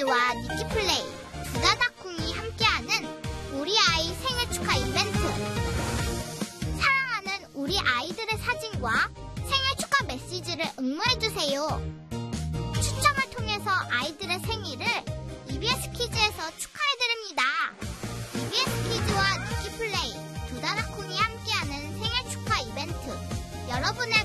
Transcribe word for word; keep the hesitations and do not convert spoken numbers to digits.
키즈와 니키플레이, 두다다콩이 함께하는 우리 아이 생일 축하 이벤트. 사랑하는 우리 아이들의 사진과 생일 축하 메시지를 응모해주세요. 추첨을 통해서 아이들의 생일을 이비에스 키즈에서 축하